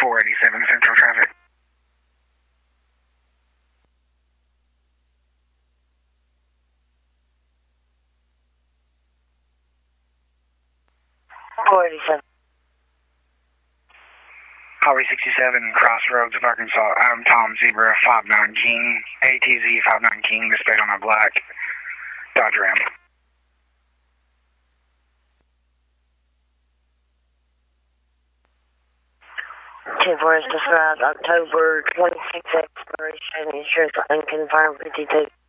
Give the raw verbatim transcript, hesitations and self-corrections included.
four eighty-seven Central traffic. four eighty-seven. Highway sixty-seven, Crossroads of Arkansas. I'm Tom Zebra, five nine King, A T Z five nine King, displayed on a black Dodge Ram. ten four is described October twenty-sixth expiration, insurance unconfirmed fifty-two.